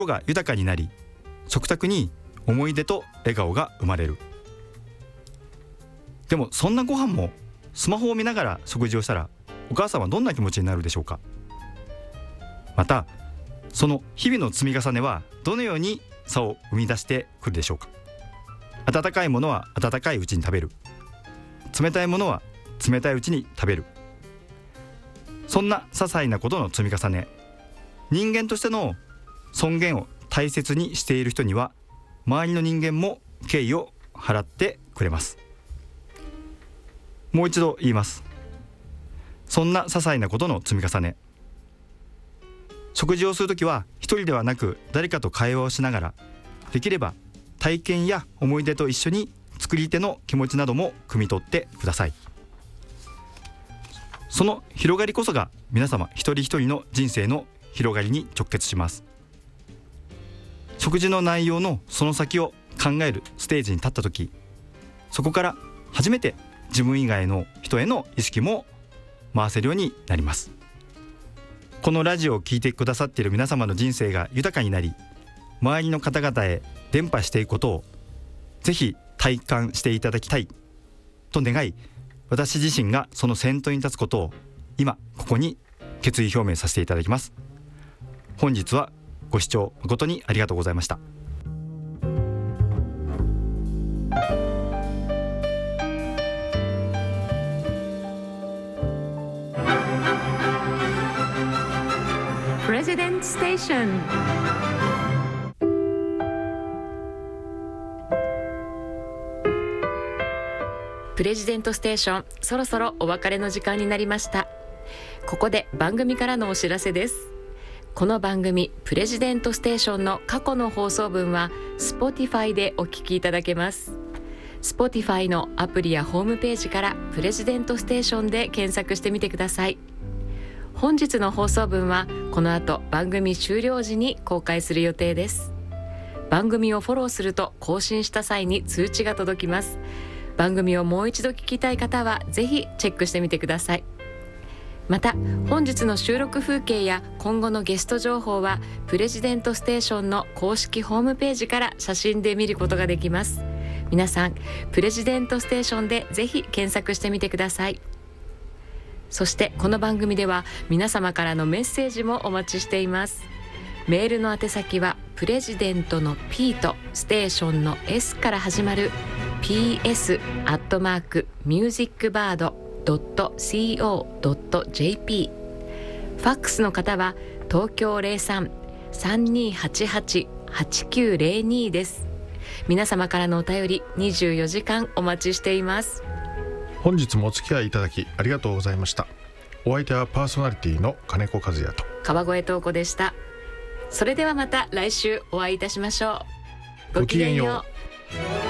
が豊かになり、食卓に思い出と笑顔が生まれる。でもそんなご飯もスマホを見ながら食事をしたら、お母さんはどんな気持ちになるでしょうか。またその日々の積み重ねはどのように差を生み出してくるでしょうか。温かいものは温かいうちに食べる、冷たいものは冷たいうちに食べる。そんな些細なことの積み重ね、人間としての尊厳を大切にしている人には、周りの人間も敬意を払ってくれます。もう一度言います。そんな些細なことの積み重ね、食事をするときは一人ではなく誰かと会話をしながら、できれば体験や思い出と一緒に作り手の気持ちなども汲み取ってください。その広がりこそが皆様一人一人の人生の広がりに直結します。食事の内容のその先を考えるステージに立ったとき、そこから初めて自分以外の人への意識も回せるようになります。このラジオを聞いてくださっている皆様の人生が豊かになり、周りの方々へ伝播していくことをぜひ体感していただきたいと願い、私自身がその先頭に立つことを今ここに決意表明させていただきます。本日はご視聴誠にありがとうございました。 プレジデントステーション。プレジデントステーション、そろそろお別れの時間になりました。ここで番組からのお知らせです。この番組プレジデントステーションの過去の放送分は Spotify でお聞きいただけます。 Spotify のアプリやホームページからプレジデントステーションで検索してみてください。本日の放送分はこの後番組終了時に公開する予定です。番組をフォローすると更新した際に通知が届きます。番組をもう一度聞きたい方はぜひチェックしてみてください。また本日の収録風景や今後のゲスト情報はプレジデントステーションの公式ホームページから写真で見ることができます。皆さんプレジデントステーションでぜひ検索してみてください。そしてこの番組では皆様からのメッセージもお待ちしています。メールの宛先はプレジデントの P とステーションの S から始まる ps@musicbird.co.jp。 ファックスの方は東京 03-3288-8902 です。皆様からのお便り24時間お待ちしています。 本日もお付き合いいただきありがとうございました。お相手はパーソナリティの金子和也と川越東子でした。それではまた来週お会いいたしましょう。ごきげんよう。